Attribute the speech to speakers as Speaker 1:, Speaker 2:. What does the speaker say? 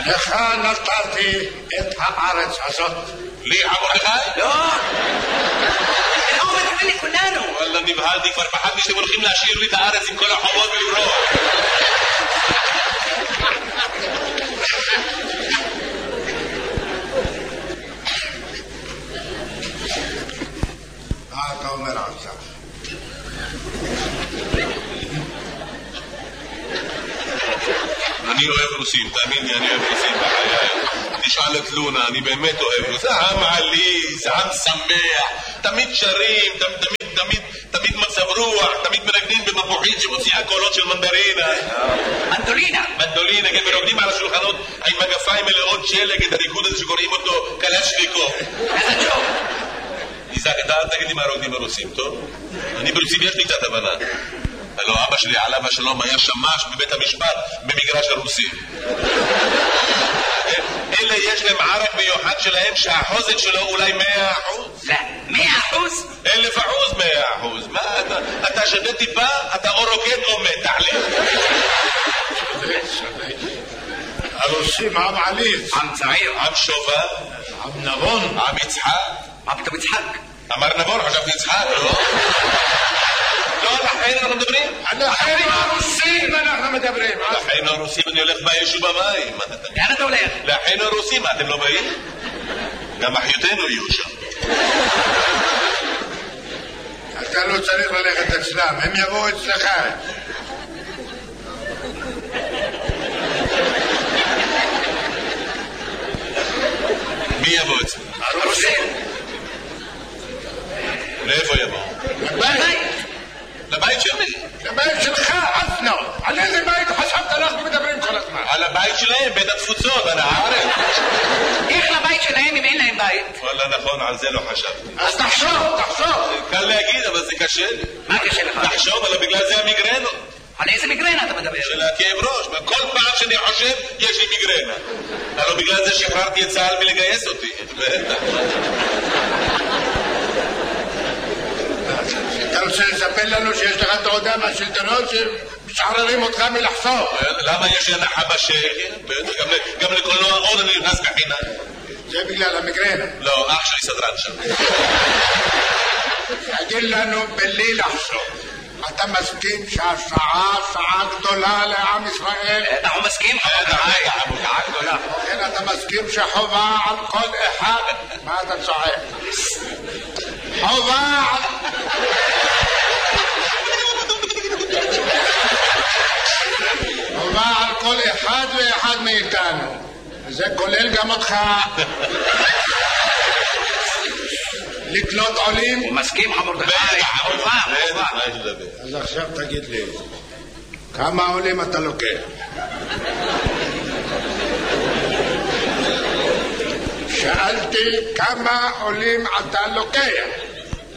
Speaker 1: לך נתתי את הארץ הזאת.
Speaker 2: לי המרדכי?
Speaker 3: לא. הוא מתכוון לכולנו.
Speaker 2: וואלה, נבהלתי, כבר פחדתי שאתם הולכים להשאיר לי את הארץ עם כל החובות ולברוח.
Speaker 1: מה אתה אומר עכשיו?
Speaker 2: אני אוהב רוסים, תאמין לי, אני אוהב רוסים בחיי. תשאל את לונה, אני באמת אוהב רוסים. עם עליז, עם שמח, תמיד שרים, תמיד מצב רוח, תמיד מנגנים במבוחית שמוציאה קולות של מנדרינה.
Speaker 3: מנדולינה.
Speaker 2: מנדולינה, כן, ורוקדים על השולחנות עם מגפיים מלאות שלג, את הריקוד הזה שקוראים אותו קלצ'ניקוב.
Speaker 3: איזה ג'וב.
Speaker 2: איזק, אתה אל תגיד לי מה רוקדים הרוסים, טוב? אני ברוסים יש לי קצת הבנה. הלוא אבא שלי עליו השלום היה שמש בבית המשפט במגרש הרוסים. אלה יש להם ערק מיוחד שלהם שהחוזק שלו אולי 100%.
Speaker 3: לא, 100%?
Speaker 2: 1,000%, 100%. מה אתה שווה טיפה, אתה או רוקד או מת, תחליט.
Speaker 1: הרוסים עם עליז,
Speaker 3: עם צעיר,
Speaker 2: עם שובה,
Speaker 1: עם נבון,
Speaker 2: עם יצחק.
Speaker 3: מה פתאום יצחק?
Speaker 2: אמר נבון, חשבתי יצחק, לא? לא, לכן אנחנו מדברים.
Speaker 1: לכן הרוסים אנחנו מדברים.
Speaker 2: לכן הרוסים אני הולך באש ובמים.
Speaker 3: לאן אתה הולך?
Speaker 2: לכן הרוסים, אתם לא באים? גם אחיותינו יהיו שם.
Speaker 1: אתה לא צריך ללכת אצלם, הם יבואו אצלך.
Speaker 2: מי יבוא אצלם?
Speaker 3: הרוסים.
Speaker 2: לאיפה יבואו?
Speaker 1: לבית.
Speaker 2: לבית שלי.
Speaker 1: לבית שלך, אסנו. על איזה בית חשבת אנחנו מדברים כל הזמן?
Speaker 2: על הבית שלהם, בית התפוצות, על הארץ.
Speaker 3: איך לבית שלהם אם אין להם בית?
Speaker 2: וואלה, נכון, על זה לא חשבתי.
Speaker 1: אז תחשוב.
Speaker 2: קל להגיד, אבל זה קשה לי.
Speaker 3: מה קשה לך?
Speaker 2: לחשוב, אבל בגלל זה המיגרנה.
Speaker 3: על איזה מיגרנה אתה מדבר?
Speaker 2: של הכאב ראש. כל פעם שאני חושב, יש לי מיגרנה. הלוא בגלל זה שחררתי את צה"ל מלגייס אותי. בטח.
Speaker 1: אתה רוצה לספר לנו שיש לך תעודה מהשלטונות שמשחררים אותך מלחשוב?
Speaker 2: למה יש לי הנחה בשקל? גם לקולנוע עוד אני נכנס בחינם.
Speaker 1: זה בגלל המיגרנה.
Speaker 2: לא, אח שלי סדרן שם.
Speaker 1: תגיד לנו בלי לחשוב, אתה מסכים שהשעה שעה גדולה לעם ישראל?
Speaker 3: אנחנו מסכים?
Speaker 2: שעה גדולה.
Speaker 1: כן, אתה מסכים שחובה על כל אחד? מה אתה צועק? חובה על... חובה על כל אחד ואחד מאיתנו. זה כולל גם אותך. לקלוט עולים.
Speaker 3: הוא מסכים חמורדכי. חובה.
Speaker 1: אז עכשיו תגיד לי, כמה עולים אתה לוקח? שאלתי כמה עולים אתה לוקח.